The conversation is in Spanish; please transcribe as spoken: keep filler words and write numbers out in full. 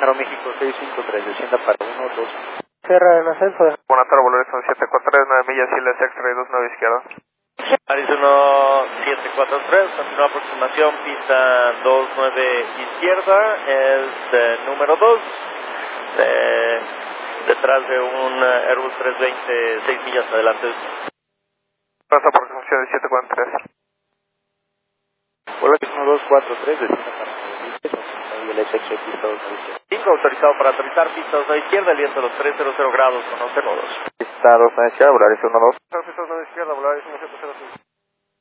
Pájaro México seis cinco tres, descienda para uno dos. Sierra en ascenso. Buenas tardes, Volaris uno siete cuatro tres, nueve millas, Siles X-Ray dos nueve izquierda. Paris uno siete cuatro tres, continúa aproximación, pista dos nueve izquierda, es eh, número dos, eh, detrás de un eh, Airbus trescientos veinte, seis millas adelante. Pasa aproximación de siete cuatro tres. Volaris uno dos cuatro tres, descienda para el S X pista dos nueve izquierda. cinco, autorizado para aterrizar, pista dos nueve izquierda, el viento a los trescientos grados, conoce nodos. Pista dos nueve izquierda, Volaris uno dos. Pista dos nueve izquierda, Volaris uno siete cero seis.